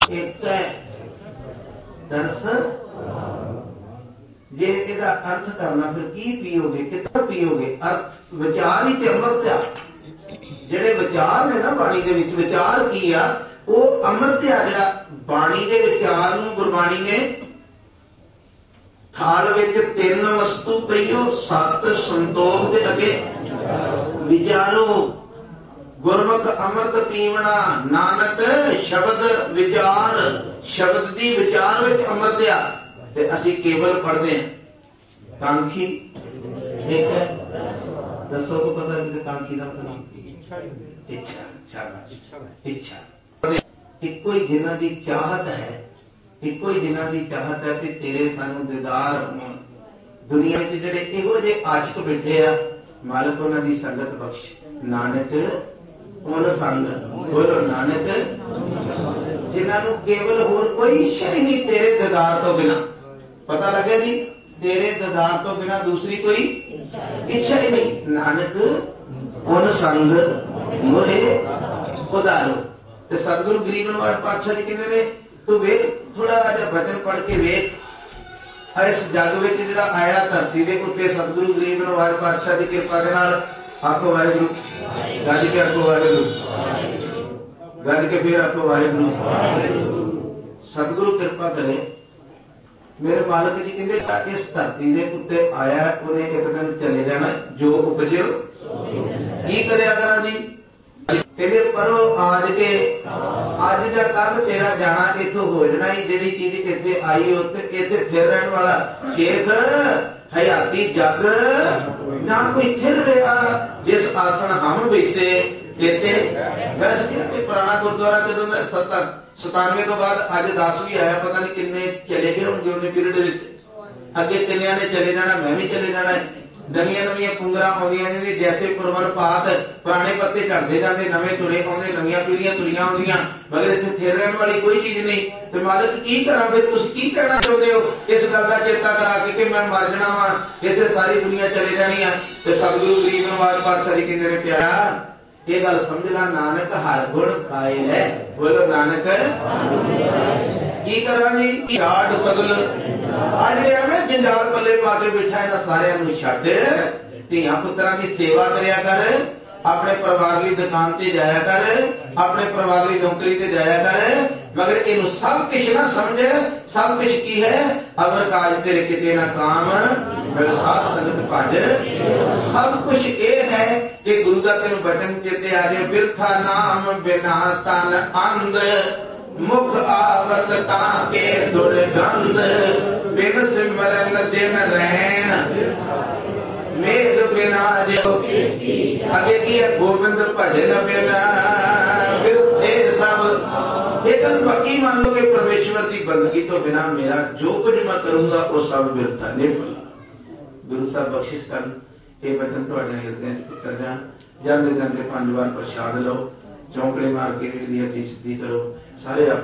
एक है दस। जे इसका अर्थ करना फिर की पीओगे, कितना पीओगे? अर्थ विचार ही ते अमृत आ। जेडे विचार ने ना बाणी दे विच, विचार की आ? वो अमृत आ। जिहड़ा बाणी दे विचार नूं गुरबाणी ने थाल विच तीन वस्तु पईओ, सत संतोख दे अगे विचारो। गुरमुख अमृत पीवना, नानक शब्द विचार। शब्द दी विचार विच अमृत आ। ते असी केवल पढ़ते हैं कांखी। ठीक है, दसो को पता है कांखी का मतलब इच्छा। इको ही जिन्हां दी चाहत है, इको ही जिन्हां दी चाहत है कि तेरे सानू दीदार होण। दुनिया में जिहड़े इहो जे आशिक बैठे आ, मालक उन्हां दी संगत बख्श। नानक उन संग, बोलो नानक जिन्हां नू केवल होर कोई शय नहीं तेरे दीदार तो बिना। पता लगे जी, तेरे दीदार तो बिना दूसरी कोई इच्छा ही नहीं। नानक उन संग मोहे उदारो। ते सतगुरु गरीब नवाज पातशाह जी कहते ने, तू वेख थोड़ा जिहा वचन पढ़ के वेख, इस जग विच जिहड़ा आया धरती दे उत्ते सतगुरु गरीब नवाज पातशाह की कृपा दे नाल। आखो वाहिगुरू, गज के आखो वाहिगुरू, गज के फिर आखो वाहिगुरू। सतगुरु कृपा करे। मेरे मालिक जी कहते इस धरती दे उत्ते आया, उन्हें एक दिन चले जाना, जो उपजो की करया करा जी। कहते परो आज के, अज या कल तेरा जाना इथों हो जाना ही। जिहड़ी चीज इत्थे आई उत्ते इत्थे फिर रहने वाला शेख हयाती जग ना कोई थिर रहा। जिस आसन हम बैसे कहते वैसे पुराना गुरुद्वारा जदों 97 तो बाद अज 10 भी आया, पता नहीं किन्ने चले गए होंगे उन्हें पीरियड विच। अगे किन्नियां ने चले जाना, मैं भी चले जाना है। नवियां नवियां पुंगरां आउंदियां ने, जैसे पुरवन पात पुराने पत्ते झड़ते जाते, नवे तुरे आउंदे, नवियां पीढ़ियां तुरियां आउंदियां, मगर इत्थे थिर रहण वाली कोई चीज नहीं। ते मालिक की करा फिर? तुसीं की कहना चाहुंदे हो इस गल दा चेता करा के कि मैं मर जाना वा, इत्थे सारी दुनिया चले जानी है। ते सतगुरु गरीब नवाज पातशाह जी कहंदे ने, प्यारा ये गल समझ ला, नानक हर गुण खाए है। बोलो नानक की करा जी। लाड सगल अज जंजाल पल्ले पा के बैठा, इन्हां सारियां नूं छड्ड, धीआं पुत्रां दी सेवा करया कर, अपने परिवार की दुकान से जाया कर, अपने परिवार की नौकरी से जाया कर, मगर इन सब कुछ ना समझ। सब कुछ की है? अवर काज तेरे किते ना काम, साध संगत भज। सब कुछ ये है कि गुरु का तेन वचन चेते आ जाए, बिरथा नाम बिना तन अंध, मुख आवत ताके दुर्गंध, बिन सिमरन दिन रहन मेद बिना जो। आगे की है? गोविंद भजन बिना बिरथे सब। एक पक्की मान लो कि परमेश्वर की बंदगी तो बिना मेरा जो कुछ मैं करूंगा वो सब बिरथा निफल। गुरु साहब बख्शिश कर, ये वचन तुहाडे हिरदे उतर जाण। जाते जाते 5 बार प्रसाद लो, चौंकड़े मार के रीढ़ दी हड्डी सीधी करो। सारे